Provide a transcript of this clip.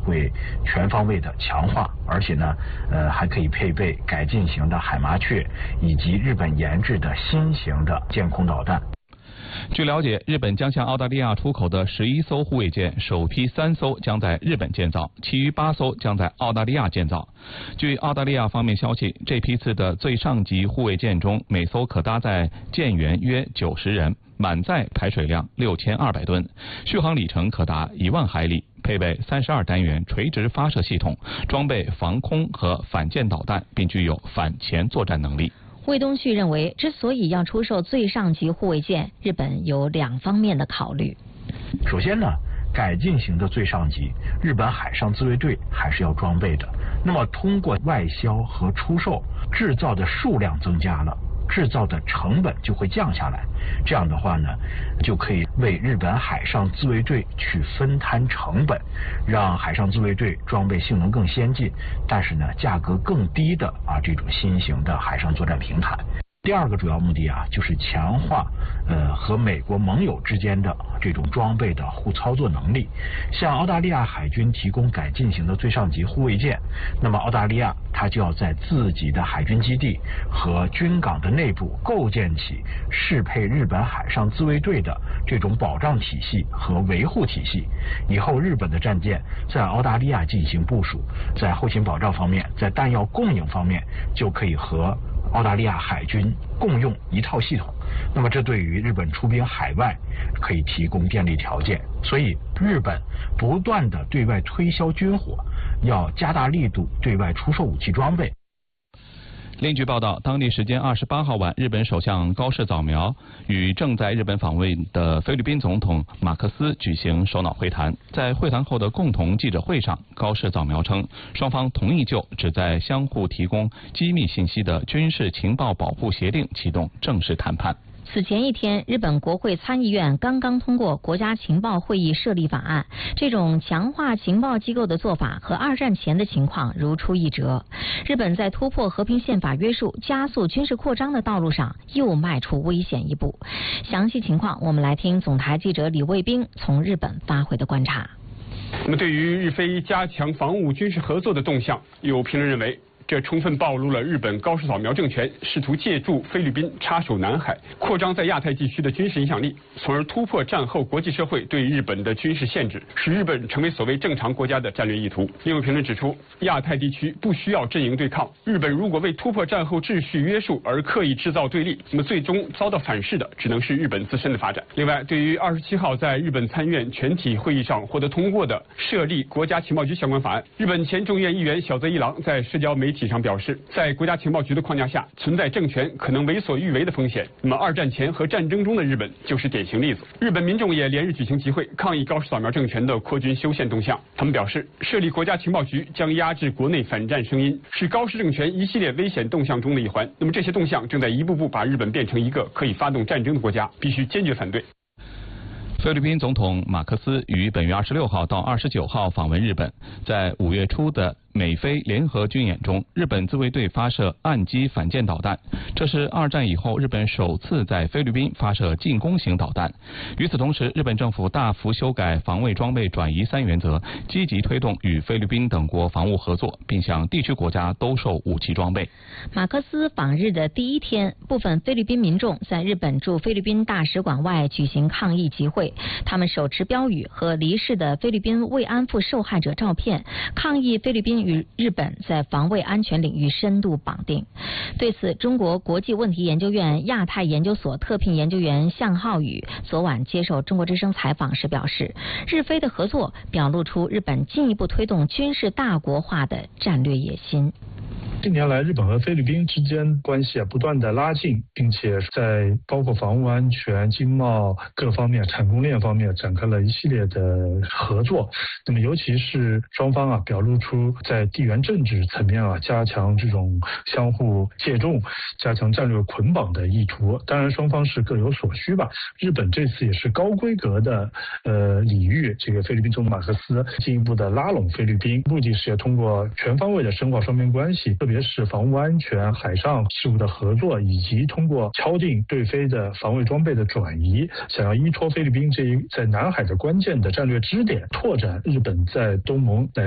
会全方位的强化，而且呢，还可以配备改进型的海麻雀以及日本研制的新型的舰空导弹。 据了解，日本将向澳大利亚出口的11艘护卫舰，首批3艘将在日本建造，其余8艘将在澳大利亚建造。据澳大利亚方面消息，这批次的最上级护卫舰中，每艘可搭载舰员约90人，满载排水量6200吨，续航里程可达1万海里，配备32单元垂直发射系统，装备防空和反舰导弹，并具有反潜作战能力。 魏东旭认为，之所以要出售最上级护卫舰，日本有2方面的考虑。 首先呢，改进型的最上级，日本海上自卫队还是要装备的。那么通过外销和出售，制造的数量增加了，制造的成本就会降下来。这样的话呢，就可以为日本海上自卫队去分摊成本，让海上自卫队装备性能更先进，但是呢价格更低的这种新型的海上作战平台。第二个主要目的就是强化和美国盟友之间的这种装备的互操作能力。向澳大利亚海军提供改进型的最上级护卫舰，那么澳大利亚它就要在自己的海军基地和军港的内部构建起适配日本海上自卫队的这种保障体系和维护体系。以后日本的战舰在澳大利亚进行部署，在后勤保障方面，在弹药供应方面，就可以和澳大利亚海军共用一套系统。那么这对于日本出兵海外可以提供便利条件。所以日本不断的对外推销军火，要加大力度对外出售武器装备。 另据报道，当地时间28号晚，日本首相高市早苗与正在日本访问的菲律宾总统马克思举行首脑会谈。在会谈后的共同记者会上，高市早苗称，双方同意就旨在相互提供机密信息的军事情报保护协定启动正式谈判。 此前一天，日本国会参议院刚刚通过国家情报会议设立法案，这种强化情报机构的做法和二战前的情况如出一辙。日本在突破和平宪法约束、加速军事扩张的道路上又迈出危险一步。详细情况，我们来听总台记者李卫兵从日本发回的观察。 那么，对于日菲加强防务军事合作的动向，有评论认为，这充分暴露了日本高市早苗政权试图借助菲律宾插手南海，扩张在亚太地区的军事影响力，从而突破战后国际社会对日本的军事限制，使日本成为所谓正常国家的战略意图。另有评论指出，亚太地区不需要阵营对抗，日本如果为突破战后秩序约束而刻意制造对立，那么最终遭到反噬的只能是日本自身的发展。另外，对于27号在日本参院全体会议上获得通过的设立国家情报局相关法案，日本前众院议员小泽一郎在社交媒体上表示，在国家情报局的框架下，存在政权可能为所欲为的风险。那么二战前和战争中的日本就是典型例子。日本民众也连日举行集会，抗议高市早苗政权的扩军修宪动向。他们表示，设立国家情报局将压制国内反战声音，是高市政权一系列危险动向中的一环。那么这些动向正在一步步把日本变成一个可以发动战争的国家，必须坚决反对。 菲律宾总统马克思于本月26号到29号访问日本，在5月初的美菲联合军演中，日本自卫队发射岸基反舰导弹，这是二战以后日本首次在菲律宾发射进攻型导弹。与此同时，日本政府大幅修改防卫装备转移3原则，积极推动与菲律宾等国防务合作，并向地区国家兜售武器装备。 马克思访日的第一天，部分菲律宾民众在日本驻菲律宾大使馆外举行抗议集会，他们手持标语和离世的菲律宾慰安妇受害者照片，抗议菲律宾与日本在防卫安全领域深度绑定。对此，中国国际问题研究院亚太研究所特聘研究员向浩宇昨晚接受中国之声采访时表示，日菲的合作表露出日本进一步推动军事大国化的战略野心。 近年来，日本和菲律宾之间关系不断的拉近，并且在包括防务安全、经贸各方面、产供链方面展开了一系列的合作。那么，尤其是双方表露出在地缘政治层面加强这种相互借重、加强战略捆绑的意图。当然，双方是各有所需吧。日本这次也是高规格的礼遇这个菲律宾总统马克思，进一步的拉拢菲律宾，目的是要通过全方位的深化双边关系，特别是防务安全、海上事务的合作，以及通过敲定对菲的防卫装备的转移，想要依托菲律宾这一在南海的关键的战略支点，拓展日本在东盟乃